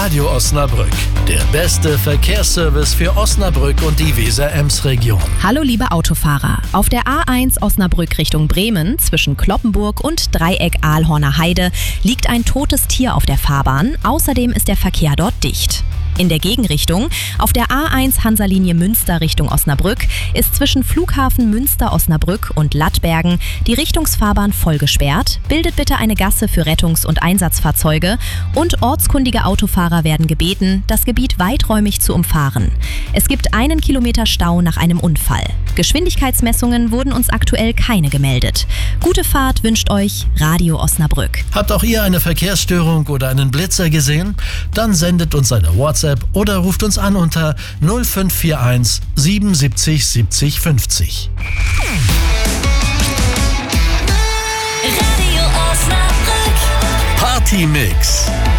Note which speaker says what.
Speaker 1: Radio Osnabrück, der beste Verkehrsservice für Osnabrück und die Weser-Ems-Region.
Speaker 2: Hallo liebe Autofahrer, auf der A1 Osnabrück Richtung Bremen zwischen Cloppenburg und Dreieck Ahlhorner Heide liegt ein totes Tier auf der Fahrbahn, außerdem ist der Verkehr dort dicht. In der Gegenrichtung, auf der A1 Hansa-Linie Münster Richtung Osnabrück, ist zwischen Flughafen Münster-Osnabrück und Lattbergen die Richtungsfahrbahn voll gesperrt. Bildet bitte eine Gasse für Rettungs- und Einsatzfahrzeuge und ortskundige Autofahrer werden gebeten, das Gebiet weiträumig zu umfahren. Es gibt 1 Kilometer Stau nach einem Unfall. Geschwindigkeitsmessungen wurden uns aktuell keine gemeldet. Gute Fahrt wünscht euch Radio Osnabrück.
Speaker 1: Habt auch ihr eine Verkehrsstörung oder einen Blitzer gesehen? Dann sendet uns eine WhatsApp oder ruft uns an unter 0541 77 70 50.
Speaker 3: Radio Osnabrück.
Speaker 1: Partymix.